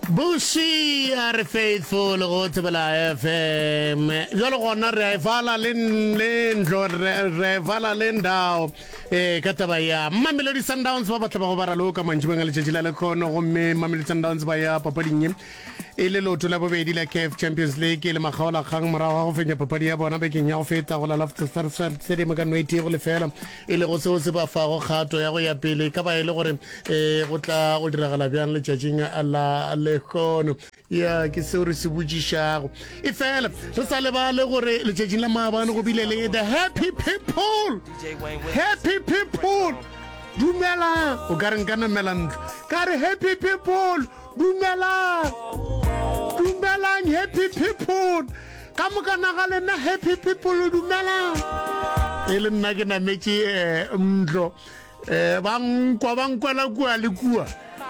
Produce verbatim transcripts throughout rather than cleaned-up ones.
Bushi are faithful go tsebela F M jalo gona re fala le le ntlo re fala le ndao eh ka taba ya Mamelodi Sundowns ba batla ba go bara lo ka manjibanga le tshela le khono go mme Mamelodi Sundowns ba ya papading e le lotho la bobedi la C A F Champions League le magaola kgang morago go fenya papadi ya bona be kenya go feta go la Loftus Stadium ka noite go le fela e le go se o se ba fa go kgato ya go ya pele ka ba ile gore eh go tla go diragala bjang le tšatšing alla le khono ya ke se re se botšišago e fela re sa le ba le gore le tšatšing la maabane go bile le the happy people happy people dumela o ka reng ka namela ntlo ka re happy people dumela dumelang happy people ka moka naga lena happy people dumela e le nna ke nametše ntlo ba nkwa ba nkwela kua le kua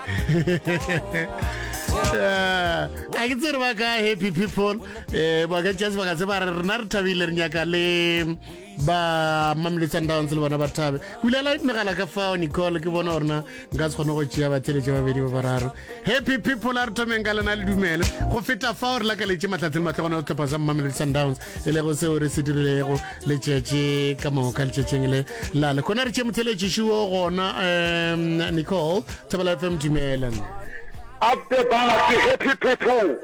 a ke tsere ba ka happy people ba ka just ba ka se ba re rena re thabile re nyaka le ba Mamelodi Sundowns le bona ba thabe bulela itnegala ka fao Nicole ke bona orna nka se kgone go tšea batheletše babedi ba bararo happy people a re thomeng ka lena le dumele go feta fao re lakaletše matlatseng matlhogona go tlhopha sa Mamelodi Sundowns e le go seo re se dirilego le tšetše ka moka le tšetšeng le lale kgona re tšee motheletšišio gona um Nicole Thobela F M dumela Up the bar, happy people.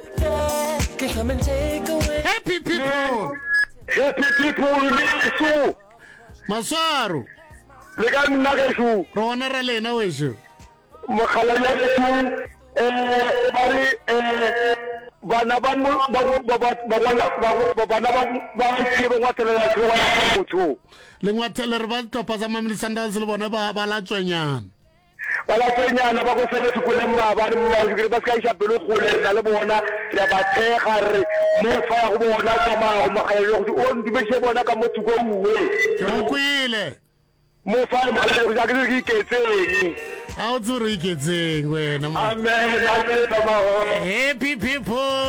Happy people. Happy people, so. Maswaro. Le ka nna ka shu. Rona ra lena wesho. Makhala ya shu. Eh, bari eh bana ba ba ba ba ba bana ba ba ke ba tsela ya go wa motho. Le ngwathele re ba topa sa Mamelodi Sundowns le bona ba ba la tswenyana. Bala tswenyana ba go sele sekole mma ba le mma ke ba ska isha pelo go le na le bona ya ba thega re mo fa go bona ka ma go magaelo go o ndi be se bona ka motho go uwe go kwile mo fa ma le go ja ke ke ketseng a o tsuru iketseng wena amen amen ba ma happy people